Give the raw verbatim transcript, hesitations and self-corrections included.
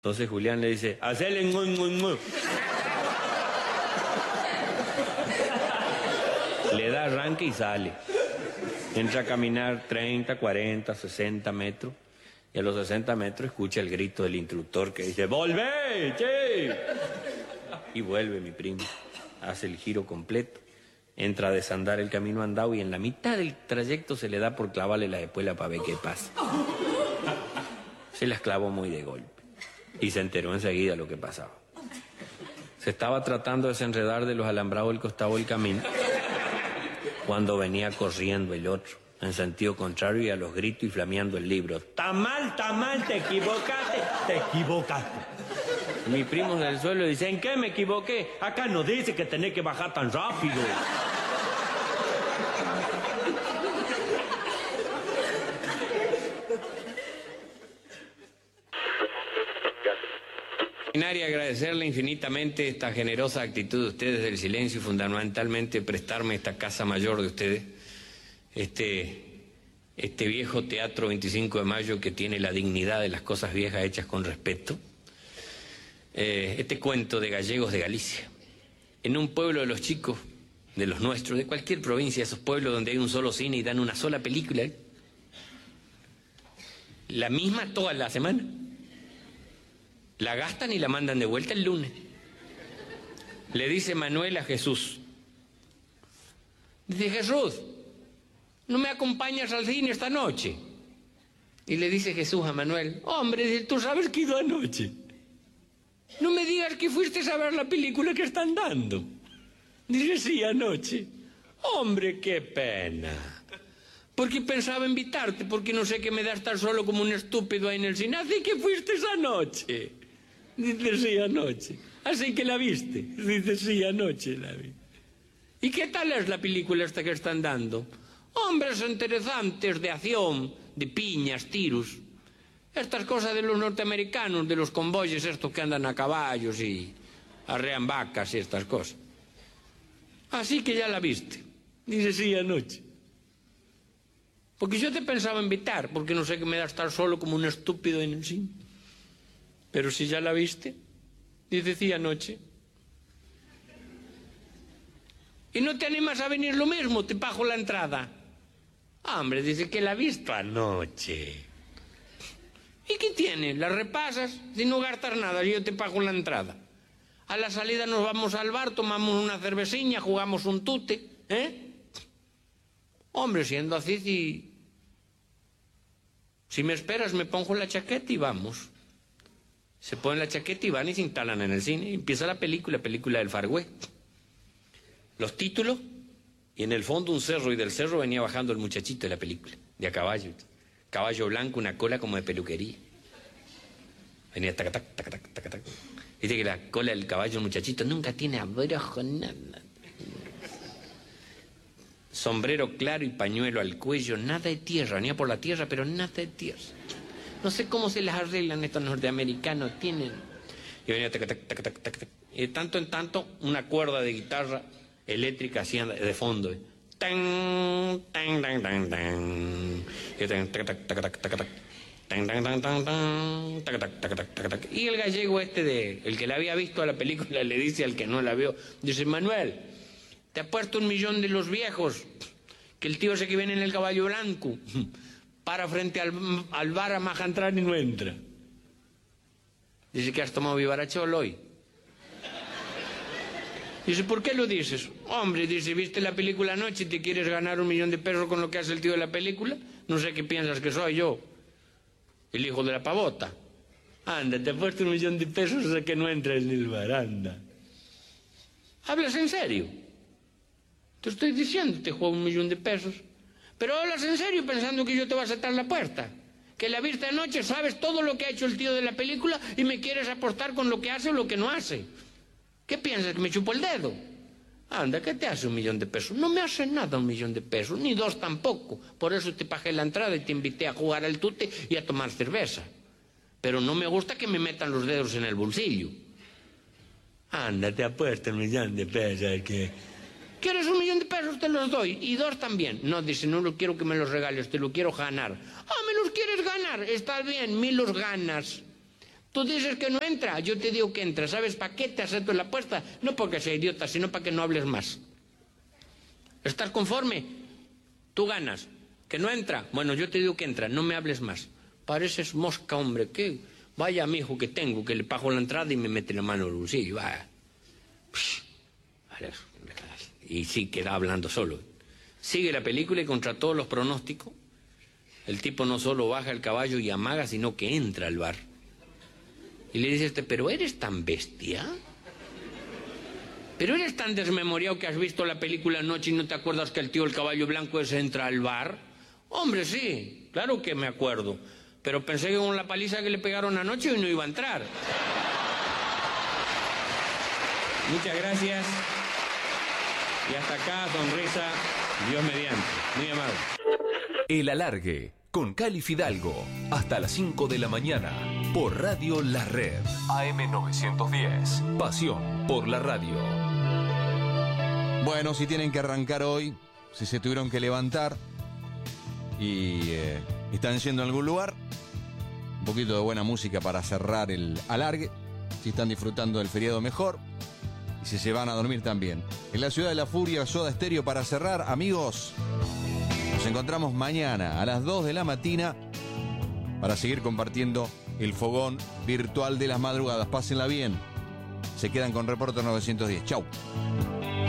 Entonces Julián le dice, hacele mu, mu, mu. Le da arranque y sale. Entra a caminar treinta, cuarenta, sesenta metros. Y a los sesenta metros escucha el grito del instructor que dice, ¡volvé, che! Y vuelve mi primo. Hace el giro completo. Entra a desandar el camino andado y en la mitad del trayecto se le da por clavarle la espuela para ver qué pasa. Se las clavó muy de golpe. Y se enteró enseguida lo que pasaba. Se estaba tratando de desenredar de los alambrados del costado del camino cuando venía corriendo el otro, en sentido contrario y a los gritos y flameando el libro. ¡Está mal, está mal, te equivocaste, te equivocaste! Mi primo del suelo dice, ¿en qué me equivoqué? Acá no dice que tenés que bajar tan rápido. Y agradecerle infinitamente esta generosa actitud de ustedes del silencio y fundamentalmente prestarme esta casa mayor de ustedes, este, este viejo Teatro veinticinco de mayo que tiene la dignidad de las cosas viejas hechas con respeto, eh, este cuento de gallegos de Galicia, en un pueblo de los chicos, de los nuestros, de cualquier provincia, esos pueblos donde hay un solo cine y dan una sola película, ¿eh? La misma toda la semana. La gastan y la mandan de vuelta el lunes. Le dice Manuel a Jesús. Dice, Jesús, ¿no me acompañas al cine esta noche? Y le dice Jesús a Manuel, hombre, tú sabes que he ido anoche. No me digas que fuiste a ver la película que están dando. Dice, sí, anoche. Hombre, qué pena. Porque pensaba invitarte, porque no sé qué me da estar solo como un estúpido ahí en el cine. Así que fuiste esa noche. Dice, sí, anoche. Así que la viste. Dice, sí, anoche la vi. ¿Y qué tal es la película esta que están dando? Hombres interesantes, de acción, de piñas, tiros. Estas cosas de los norteamericanos, de los convoyes estos que andan a caballos y arrean vacas y estas cosas. Así que ya la viste. Dice, sí, anoche. Porque yo te pensaba invitar, porque no sé qué me da estar solo como un estúpido en el cine. Pero si ya la viste, dice, sí, anoche. ¿Y no te animas a venir lo mismo? Te pago la entrada. Hombre, dice que la has visto anoche. ¿Y qué tiene? La repasas, si no gastas nada, yo te pago la entrada. A la salida nos vamos al bar, tomamos una cerveciña, jugamos un tute, ¿eh? Hombre, siendo así, si... Si me esperas, me pongo la chaqueta y vamos. Se ponen la chaqueta y van y se instalan en el cine. Y empieza la película, la película del Far West. Los títulos, y en el fondo un cerro, y del cerro venía bajando el muchachito de la película, de a caballo. Caballo blanco, una cola como de peluquería. Venía tac, tac, tac, tac, tac, tac. Dice que la cola del caballo, el muchachito, nunca tiene abrojo, nada. Sombrero claro y pañuelo al cuello, nada de tierra, venía por la tierra, pero nada de tierra. No sé cómo se las arreglan estos norteamericanos, tienen. Y venía tac, tac, tac, tac, tac, tac. Y de tanto en tanto, una cuerda de guitarra eléctrica hacía de fondo. Tan, tan, tan, tan, tan. Y tan, tac, tac, tac, tac, tac, tac. Tan, tan, tan, tan, tan. Tac, tac, tac, tac, tac, tac. Y el gallego este de, el que la había visto a la película, le dice al que no la vio, dice, Manuel, te ha puesto un millón de los viejos, que el tío ese que viene en el caballo blanco, para frente al, al bar a maja entrar y no entra. Dice que has tomado vivarachol hoy. Dice, ¿por qué lo dices? Hombre, dice, ¿viste la película anoche y te quieres ganar un millón de pesos con lo que hace el tío de la película? No sé qué piensas que soy yo, el hijo de la pavota. Anda, te ha puesto un millón de pesos hasta que no entras en el bar, anda. ¿Hablas en serio? Te estoy diciendo, te juego un millón de pesos. Pero hablas en serio pensando que yo te voy a saltar la puerta. Que la viste anoche, sabes todo lo que ha hecho el tío de la película y me quieres apostar con lo que hace o lo que no hace. ¿Qué piensas, que me chupo el dedo? Anda, ¿qué te hace un millón de pesos? No me hace nada un millón de pesos, ni dos tampoco. Por eso te pagué la entrada y te invité a jugar al tute y a tomar cerveza. Pero no me gusta que me metan los dedos en el bolsillo. Anda, te apuesto un millón de pesos que... ¿Quieres un millón de pesos? Te los doy. Y dos también. No, dice, no lo quiero que me los regales, te lo quiero ganar. Ah, ¿me los quieres ganar? Está bien, me los ganas. Tú dices que no entra, yo te digo que entra. ¿Sabes para qué te acepto la apuesta? No porque sea idiota, sino para que no hables más. ¿Estás conforme? Tú ganas. ¿Que no entra? Bueno, yo te digo que entra, no me hables más. Pareces mosca, hombre. ¿Qué? Vaya mijo que tengo, que le pago la entrada y me mete la mano en el bolsillo. Vaya. Y sí, queda hablando solo. Sigue la película y contra todos los pronósticos, el tipo no solo baja el caballo y amaga, sino que entra al bar. Y le dice este, ¿pero eres tan bestia? ¿Pero eres tan desmemoriado que has visto la película anoche y no te acuerdas que el tío el caballo blanco ese entra al bar? Hombre, sí, claro que me acuerdo. Pero pensé que con la paliza que le pegaron anoche hoy no iba a entrar. Muchas gracias. Y hasta acá, sonrisa, Dios mediante. Muy amable. El Alargue, con Cali Fidalgo. Hasta las cinco de la mañana. Por Radio La Red. A M novecientos diez. Pasión por la radio. Bueno, si tienen que arrancar hoy, si se tuvieron que levantar y eh, están yendo a algún lugar, un poquito de buena música para cerrar el alargue. Si están disfrutando del feriado, mejor. Y si se van a dormir también. En la ciudad de la furia, Soda Stereo para cerrar. Amigos, nos encontramos mañana a las dos de la mañana para seguir compartiendo el fogón virtual de las madrugadas. Pásenla bien. Se quedan con Reporte novecientos diez. Chau.